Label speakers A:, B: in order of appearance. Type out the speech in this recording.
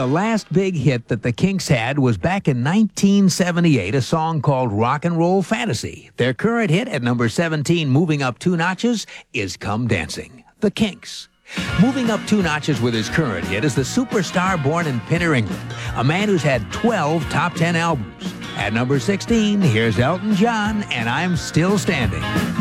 A: last big hit that the Kinks had was back in 1978, a song called Rock and Roll Fantasy. Their current hit at number 17, moving up 2 notches, is Come Dancing. The Kinks. Moving up 2 notches with his current hit is the superstar born in Pinner, England, a man who's had 12 top 10 albums. At number 16, here's Elton John, and I'm Still Standing.